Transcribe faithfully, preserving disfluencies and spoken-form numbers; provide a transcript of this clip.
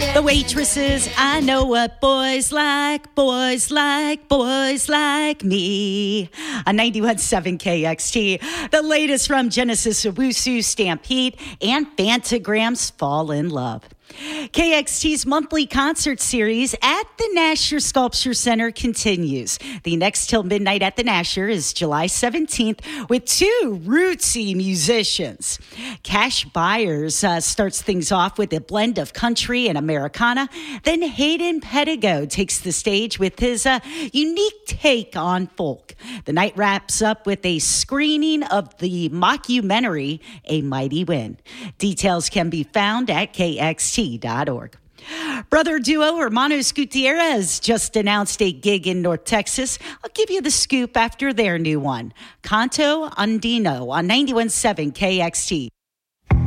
The Waitresses, I know what boys like, boys like, boys like me. On ninety-one point seven K X T, the latest from Genesis Owusu, Stampede, and Fantagrams Fall in Love. K X T's monthly concert series at the Nasher Sculpture Center continues. The next till midnight at the Nasher is July seventeenth with two rootsy musicians. Cash Byers uh, starts things off with a blend of country and Americana. Then Hayden Pedigo takes the stage with his uh, unique take on folk. The night wraps up with a screening of the mockumentary, A Mighty Wind. Details can be found at K X T dot org. Brother duo Hermanos Gutierrez just announced a gig in North Texas. I'll give you the scoop after their new one. Canto Andino on ninety-one point seven K X T.